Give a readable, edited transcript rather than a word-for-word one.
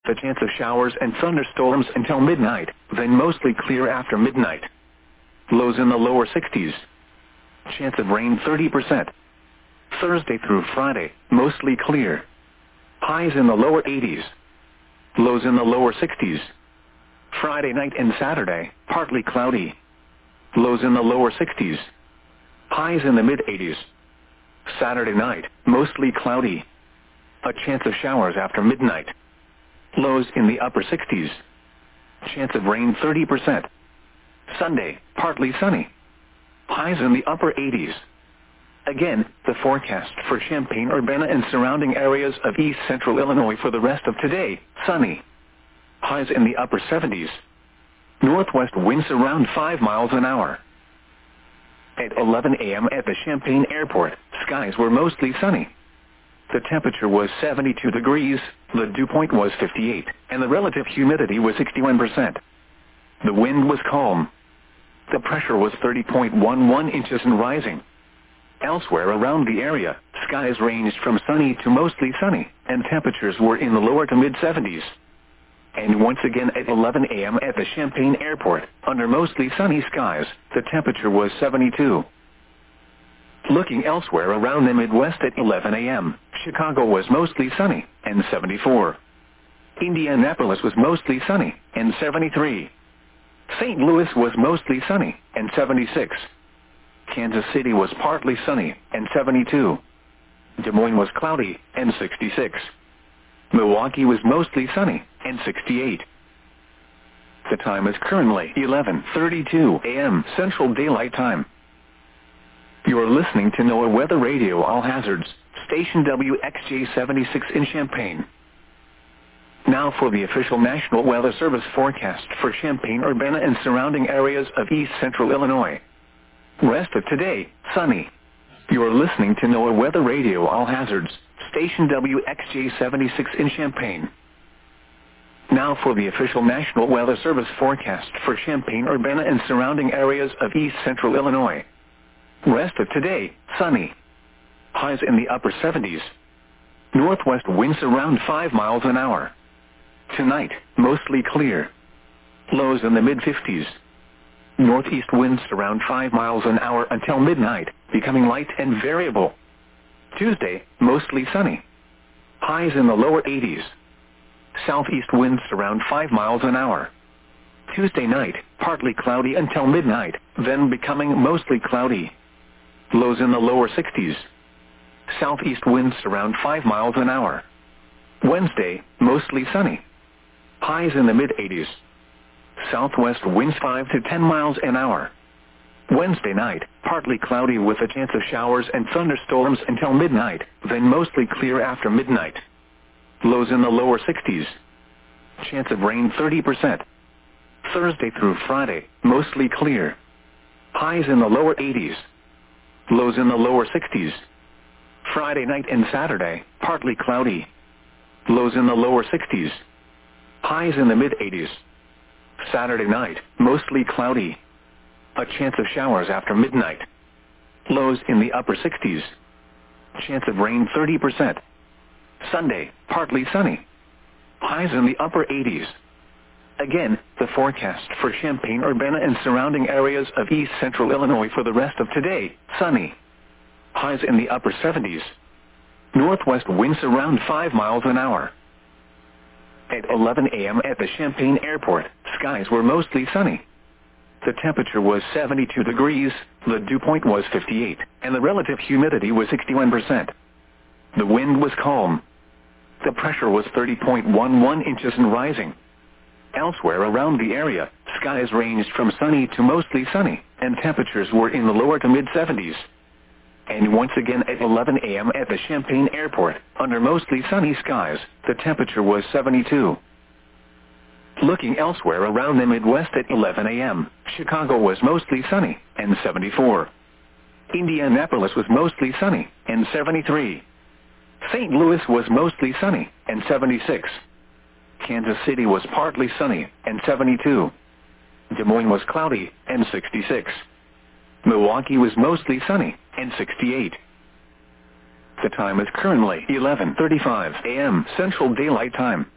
The chance of showers and thunderstorms until midnight, then mostly clear after midnight. Lows in the lower 60s. Chance of rain 30%. Thursday through Friday, mostly clear. Highs in the lower 80s. Lows in the lower 60s. Friday night and Saturday, partly cloudy. Lows in the lower 60s. Highs in the mid-80s. Saturday night, mostly cloudy. A chance of showers after midnight. Lows in the upper 60s. Chance of rain 30%. Sunday, partly sunny. Highs in the upper 80s. Again, the forecast for Champaign-Urbana and surrounding areas of east central Illinois for the rest of today, sunny. Highs in the upper 70s. Northwest winds around 5 miles an hour. At 11 a.m. at the Champaign Airport, skies were mostly sunny. The temperature was 72 degrees, the dew point was 58, and the relative humidity was 61%. The wind was calm. The pressure was 30.11 inches and rising. Elsewhere around the area, skies ranged from sunny to mostly sunny, and temperatures were in the lower to mid-70s. And once again at 11 a.m. at the Champaign Airport, under mostly sunny skies, the temperature was 72. Looking elsewhere around the Midwest at 11 a.m., Chicago was mostly sunny, and 74. Indianapolis was mostly sunny, and 73. St. Louis was mostly sunny, and 76. Kansas City was partly sunny, and 72. Des Moines was cloudy, and 66. Milwaukee was mostly sunny, and 68. The time is currently 11:32 a.m. Central Daylight Time. You are listening to NOAA Weather Radio All Hazards, station WXJ-76 in Champaign. Now for the official National Weather Service forecast for Champaign-Urbana and surrounding areas of east central Illinois. Rest of today, sunny. You are listening to NOAA Weather Radio All Hazards, station WXJ-76 in Champaign. Now for the official National Weather Service forecast for Champaign-Urbana and surrounding areas of east central Illinois. Rest of today, sunny. Highs in the upper 70s. Northwest winds around 5 miles an hour. Tonight, mostly clear. Lows in the mid-50s. Northeast winds around 5 miles an hour until midnight, becoming light and variable. Tuesday, mostly sunny. Highs in the lower 80s. Southeast winds around 5 miles an hour. Tuesday night, partly cloudy until midnight, then becoming mostly cloudy. Lows in the lower 60s. Southeast winds around 5 miles an hour. Wednesday, mostly sunny. Highs in the mid-80s. Southwest winds 5 to 10 miles an hour. Wednesday night, partly cloudy with a chance of showers and thunderstorms until midnight, then mostly clear after midnight. Lows in the lower 60s. Chance of rain 30%. Thursday through Friday, mostly clear. Highs in the lower 80s. Lows in the lower 60s. Friday night and Saturday, partly cloudy. Lows in the lower 60s. Highs in the mid-80s. Saturday night, mostly cloudy. A chance of showers after midnight. Lows in the upper 60s. Chance of rain 30%. Sunday, partly sunny. Highs in the upper 80s. Again, the forecast for Champaign-Urbana and surrounding areas of east central Illinois for the rest of today, sunny. Highs in the upper 70s. Northwest winds around 5 miles an hour. At 11 a.m. at the Champaign Airport, skies were mostly sunny. The temperature was 72 degrees, the dew point was 58, and the relative humidity was 61%. The wind was calm. The pressure was 30.11 inches and rising. Elsewhere around the area, skies ranged from sunny to mostly sunny, and temperatures were in the lower to mid-70s. And once again at 11 a.m. at the Champaign Airport, under mostly sunny skies, the temperature was 72. Looking elsewhere around the Midwest at 11 a.m., Chicago was mostly sunny, and 74. Indianapolis was mostly sunny, and 73. St. Louis was mostly sunny, and 76. Kansas City was partly sunny, and 72. Des Moines was cloudy, and 66. Milwaukee was mostly sunny, and 68. The time is currently 11:35 a.m. Central Daylight Time.